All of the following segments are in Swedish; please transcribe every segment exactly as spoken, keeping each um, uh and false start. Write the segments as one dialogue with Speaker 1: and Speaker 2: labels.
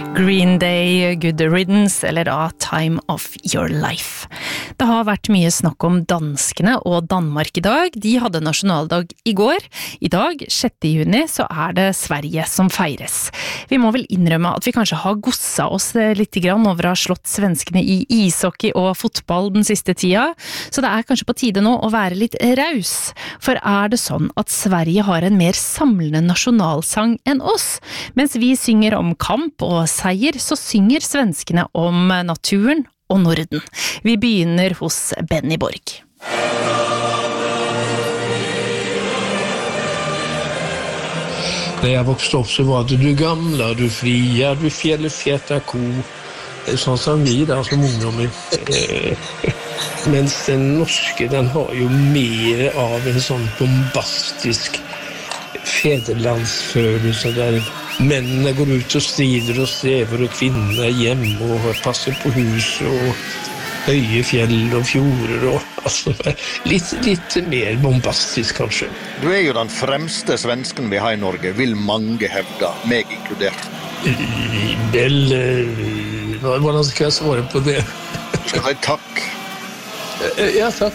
Speaker 1: Green Day, Good Riddance eller da Time of Your Life. Det har vært mye snakk om danskene og Danmark i dag. De hadde nasjonaldag i går. I dag, sjette juni, så er det Sverige som feires. Vi må vel innrømme at vi kanskje har gossa oss litt grann over å ha slått svenskene i ishockey og fotball den siste tida, så det er kanskje på tide nå å være litt raus. For er det sånn at Sverige har en mer samlende nasjonalsang enn oss? Mens vi synger om kamp og seier, så synger svenskene om naturen og Norden. Vi begynner hos Benny Borg.
Speaker 2: När jag växte upp så var det du gamla, du fria, du fjällfjätta ko. Det är sånt som vi där som ungdomar. Men den norske, den har ju mer av en sån bombastisk fäderlandsförelse där männen går ut och strider och strävar och kvinnorna är hem och passar på hus och höjer fjäll och fjorder och alltså, lite, lite mer bombastisk kanske.
Speaker 3: Du är ju den främste svensken vi har i Norge, vill mange hävda, mig inkluderat.
Speaker 2: Väl, vad ska jag svara på det?
Speaker 3: Du ska ha ett tack.
Speaker 2: Ja, tack.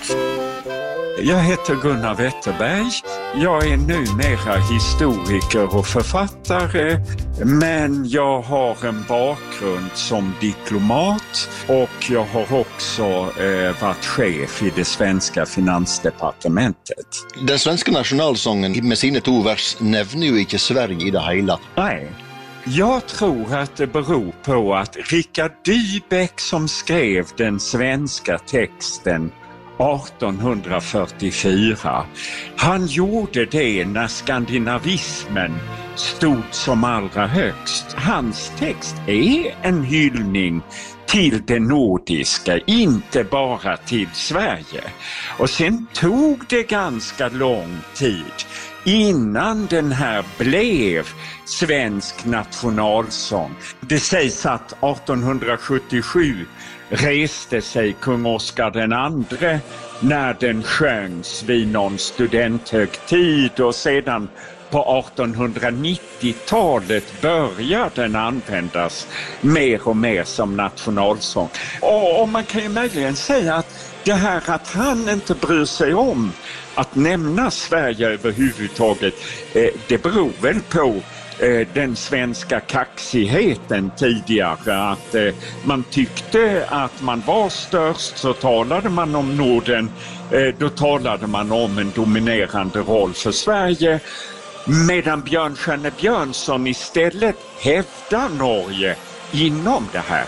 Speaker 4: Jag heter Gunnar Wetterberg. Jag är numera historiker och författare, men jag har en bakgrund som diplomat och jag har också eh, varit chef i det svenska finansdepartementet.
Speaker 3: Den svenska nationalsången med sina två vers nämner ju inte Sverige i det hela.
Speaker 4: Nej. Jag tror att det beror på att Richard Dybeck som skrev den svenska texten arton fyrtiofyra, han gjorde det när skandinavismen stod som allra högst. Hans text är en hyllning till det nordiska, inte bara till Sverige. Och sen tog det ganska lång tid innan den här blev svensk nationalsång. Det sägs att arton sjuttiosju reste sig kung Oscar den andre när den sjöngs vid någon studenthögtid och sedan på artonhundranittiotalet började den användas mer och mer som nationalsång. Och, och man kan ju möjligen säga att det här att han inte bryr sig om att nämna Sverige överhuvudtaget, eh, det beror väl på den svenska kaxigheten tidigare, att eh, man tyckte att man var störst, så talade man om Norden, eh, då talade man om en dominerande roll för Sverige, medan Björnstjerne Björnson istället hävdar Norge inom det här.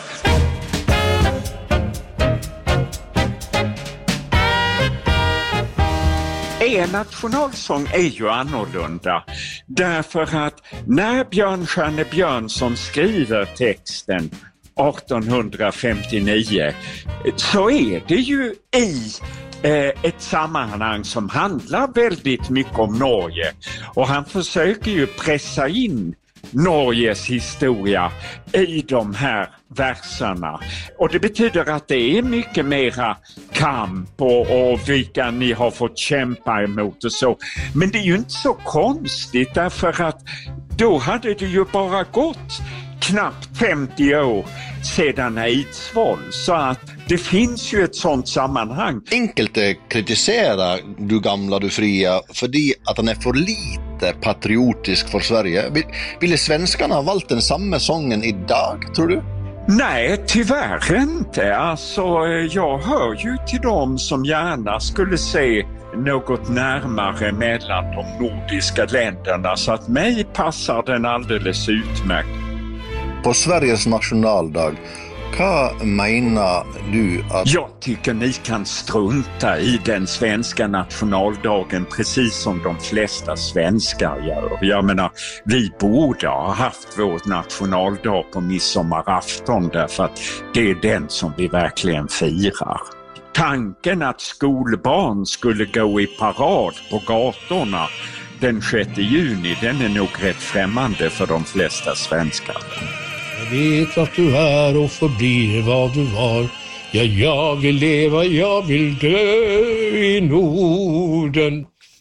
Speaker 4: En nationalsång är ju annorlunda därför att när Björnstjerne Björnson skriver texten arton femtionio så är det ju i eh, ett sammanhang som handlar väldigt mycket om Norge, och han försöker ju pressa in Norges historia i de här verserna. Och det betyder att det är mycket mera kamp och, och vilka ni har fått kämpa emot och så. Men det är ju inte så konstigt, därför att då hade det ju bara gått knappt femtio år sedan Eidsvoll, så att det finns ju ett sånt sammanhang.
Speaker 3: Enkelt kritiserar du gamla, du fria för att han är för lite patriotisk för Sverige. Ville svenskarna ha valt den samma sången idag, tror du?
Speaker 4: Nej, tyvärr inte. Alltså, jag hör ju till dem som gärna skulle se något närmare mellan de nordiska länderna, så att mig passar den alldeles utmärkt.
Speaker 3: På Sveriges nationaldag, vad menar du att...
Speaker 4: Jag tycker ni kan strunta i den svenska nationaldagen precis som de flesta svenskar gör. Jag menar, vi borde ha haft vår nationaldag på midsommarafton, därför att det är den som vi verkligen firar. Tanken att skolbarn skulle gå i parad på gatorna den sjätte juni, den är nog rätt främmande för de flesta svenskar.
Speaker 2: Jag vet att du är och förblir vad du var. Ja, jag vill leva, jag vill dö i Norden.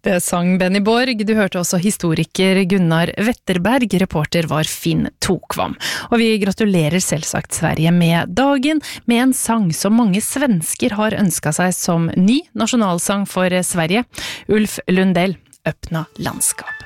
Speaker 1: Det sang Benny Borg. Du hørte også historiker Gunnar Wetterberg, reporter var Finn Tokvam. Og vi gratulerer selvsagt Sverige med dagen, med en sang som mange svensker har ønsket seg som ny nasjonalsang for Sverige. Ulf Lundell, Öppna landskap.